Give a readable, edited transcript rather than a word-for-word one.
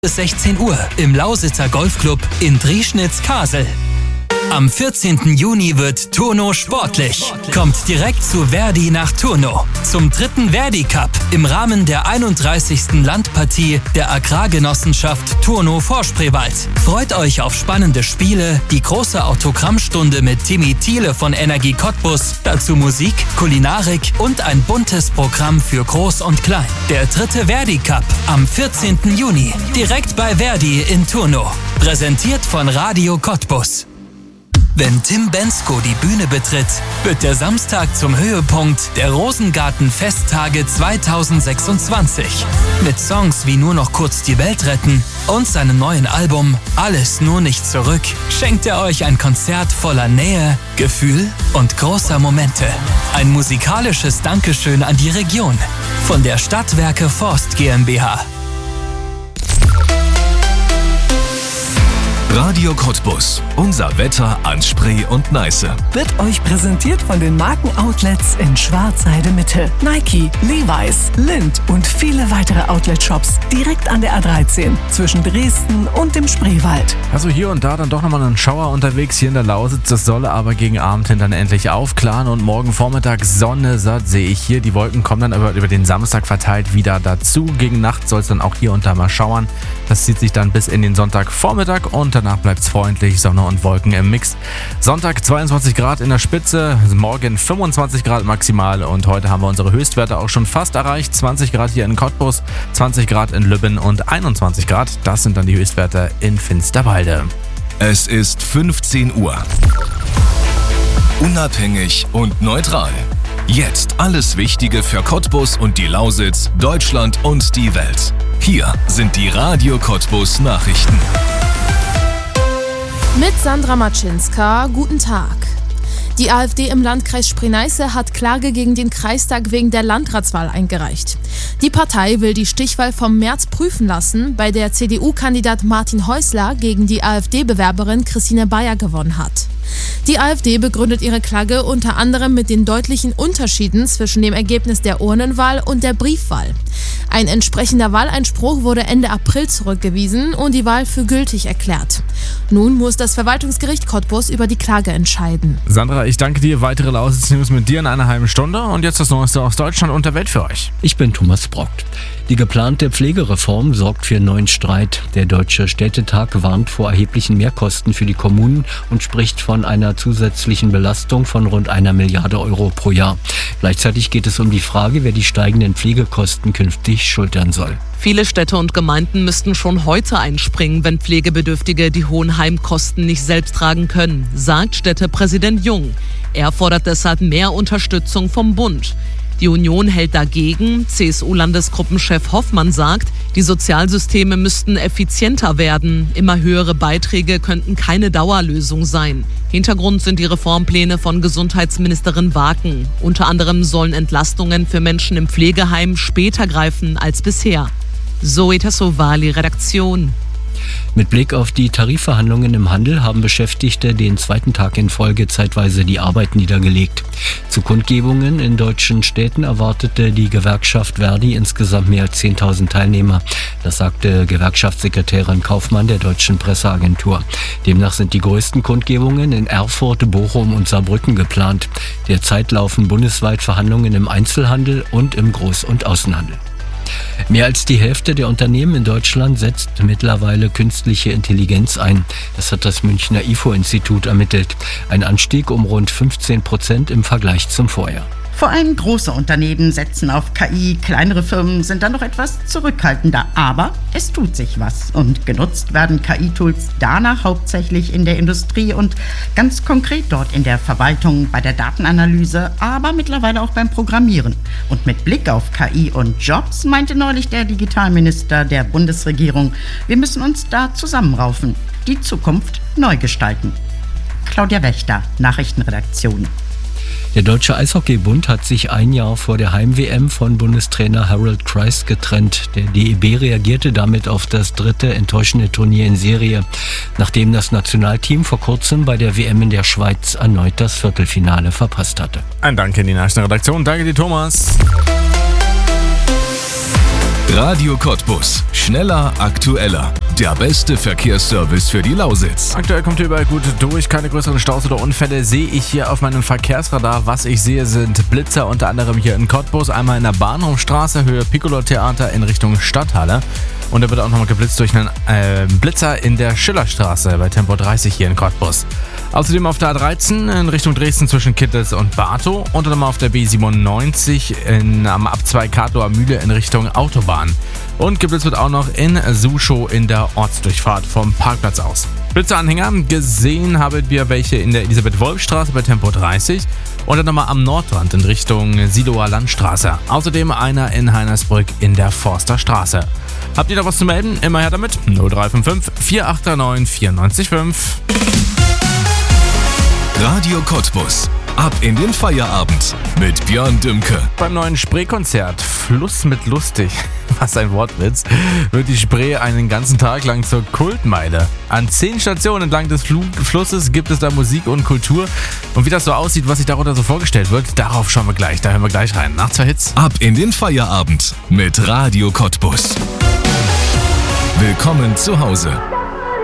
bis 16 Uhr im Lausitzer Golfclub in Drieschnitz-Kasel. Am 14. Juni wird Turno sportlich. Kommt direkt zu Verdi nach Turno. Zum 3. Verdi Cup im Rahmen der 31. Landpartie der Agrargenossenschaft Turno Vorspreewald. Freut euch auf spannende Spiele, die große Autogrammstunde mit Timmy Thiele von Energie Cottbus, dazu Musik, Kulinarik und ein buntes Programm für Groß und Klein. Der 3. Verdi Cup am 14. Juni, direkt bei Verdi in Turno. Präsentiert von Radio Cottbus. Wenn Tim Bendzko die Bühne betritt, wird der Samstag zum Höhepunkt der Rosengarten-Festtage 2026. Mit Songs wie Nur noch kurz die Welt retten und seinem neuen Album Alles nur nicht zurück schenkt er euch ein Konzert voller Nähe, Gefühl und großer Momente. Ein musikalisches Dankeschön an die Region von der Stadtwerke Forst GmbH. Radio Cottbus. Unser Wetter an Spree und Neiße. Wird euch präsentiert von den Markenoutlets in Schwarzheide-Mitte. Nike, Levi's, Lindt und viele weitere Outlet-Shops direkt an der A13 zwischen Dresden und dem Spreewald. Also hier und da dann doch nochmal ein Schauer unterwegs hier in der Lausitz. Das soll aber gegen Abend hin dann endlich aufklaren und morgen Vormittag Sonne satt sehe ich hier. Die Wolken kommen dann über den Samstag verteilt wieder dazu. Gegen Nacht soll es dann auch hier und da mal schauern. Das zieht sich dann bis in den Sonntagvormittag und danach bleibt es freundlich, Sonne und Wolken im Mix. Sonntag 22 Grad in der Spitze, morgen 25 Grad maximal und heute haben wir unsere Höchstwerte auch schon fast erreicht. 20 Grad hier in Cottbus, 20 Grad in Lübben und 21 Grad. Das sind dann die Höchstwerte in Finsterwalde. Es ist 15 Uhr. Unabhängig und neutral. Jetzt alles Wichtige für Cottbus und die Lausitz, Deutschland und die Welt. Hier sind die Radio Cottbus Nachrichten. Mit Sandra Matschinska, guten Tag. Die AfD im Landkreis Spree-Neiße hat Klage gegen den Kreistag wegen der Landratswahl eingereicht. Die Partei will die Stichwahl vom März prüfen lassen, bei der CDU-Kandidat Martin Häusler gegen die AfD-Bewerberin Christine Bayer gewonnen hat. Die AfD begründet ihre Klage unter anderem mit den deutlichen Unterschieden zwischen dem Ergebnis der Urnenwahl und der Briefwahl. Ein entsprechender Wahleinspruch wurde Ende April zurückgewiesen und die Wahl für gültig erklärt. Nun muss das Verwaltungsgericht Cottbus über die Klage entscheiden. Sandra, ich danke dir. Weitere Lausitz-News mit dir in einer halben Stunde und jetzt das Neueste aus Deutschland und der Welt für euch. Ich bin Thomas Brockt. Die geplante Pflegereform sorgt für neuen Streit. Der Deutsche Städtetag warnt vor erheblichen Mehrkosten für die Kommunen und spricht von einer zusätzlichen Belastung von rund 1 Milliarde Euro pro Jahr. Gleichzeitig geht es um die Frage, wer die steigenden Pflegekosten künftig schultern soll. Viele Städte und Gemeinden müssten schon heute einspringen, wenn Pflegebedürftige die hohen Heimkosten nicht selbst tragen können, sagt Städtepräsident Jung. Er fordert deshalb mehr Unterstützung vom Bund. Die Union hält dagegen. CSU-Landesgruppenchef Hoffmann sagt, die Sozialsysteme müssten effizienter werden. Immer höhere Beiträge könnten keine Dauerlösung sein. Hintergrund sind die Reformpläne von Gesundheitsministerin Waken. Unter anderem sollen Entlastungen für Menschen im Pflegeheim später greifen als bisher. Zoe Tassovali, Redaktion. Mit Blick auf die Tarifverhandlungen im Handel haben Beschäftigte den zweiten Tag in Folge zeitweise die Arbeit niedergelegt. Zu Kundgebungen in deutschen Städten erwartete die Gewerkschaft Verdi insgesamt mehr als 10.000 Teilnehmer. Das sagte Gewerkschaftssekretärin Kaufmann der Deutschen Presseagentur. Demnach sind die größten Kundgebungen in Erfurt, Bochum und Saarbrücken geplant. Derzeit laufen bundesweit Verhandlungen im Einzelhandel und im Groß- und Außenhandel. Mehr als die Hälfte der Unternehmen in Deutschland setzt mittlerweile künstliche Intelligenz ein. Das hat das Münchner IFO-Institut ermittelt. Ein Anstieg um rund 15% im Vergleich zum Vorjahr. Vor allem große Unternehmen setzen auf KI, kleinere Firmen sind dann noch etwas zurückhaltender. Aber es tut sich was und genutzt werden KI-Tools danach hauptsächlich in der Industrie und ganz konkret dort in der Verwaltung, bei der Datenanalyse, aber mittlerweile auch beim Programmieren. Und mit Blick auf KI und Jobs meinte neulich der Digitalminister der Bundesregierung, wir müssen uns da zusammenraufen, die Zukunft neu gestalten. Claudia Wächter, Nachrichtenredaktion. Der Deutsche Eishockeybund hat sich ein Jahr vor der Heim-WM von Bundestrainer Harold Kreis getrennt. Der DEB reagierte damit auf das dritte enttäuschende Turnier in Serie, nachdem das Nationalteam vor kurzem bei der WM in der Schweiz erneut das Viertelfinale verpasst hatte. Ein Dank in die Nachrichtenredaktion. Danke dir, Thomas. Radio Cottbus. Schneller, aktueller. Der beste Verkehrsservice für die Lausitz. Aktuell kommt ihr überall gut durch. Keine größeren Staus oder Unfälle sehe ich hier auf meinem Verkehrsradar. Was ich sehe, sind Blitzer, unter anderem hier in Cottbus. Einmal in der Bahnhofstraße, Höhe Piccolo-Theater in Richtung Stadthalle. Und da wird auch nochmal geblitzt durch einen Blitzer in der Schillerstraße bei Tempo 30 hier in Cottbus. Außerdem auf der A13 in Richtung Dresden zwischen Kittels und Bartow. Und dann mal auf der B97 am Abzweig Kadlower Mühle in Richtung Autobahn. Und geblitzt wird auch noch in Suschow in der Ortsdurchfahrt vom Parkplatz aus. Blitzeranhänger gesehen haben wir welche in der Elisabeth-Wolf-Straße bei Tempo 30 und dann nochmal am Nordrand in Richtung Siloer Landstraße. Außerdem einer in Heinersbrück in der Forsterstraße. Habt ihr noch was zu melden? Immer her damit. 0355 4839 94,5. Radio Cottbus. Ab in den Feierabend mit Björn Dümke. Beim neuen Spree-Konzert Fluss mit Lustig, was ein Wortwitz, wird die Spree einen ganzen Tag lang zur Kultmeile. An 10 Stationen entlang des Flusses gibt es da Musik und Kultur. Und wie das so aussieht, was sich darunter so vorgestellt wird, darauf schauen wir gleich. Da hören wir gleich rein. Nach 2 Hits. Ab in den Feierabend mit Radio Cottbus. Willkommen zu Hause.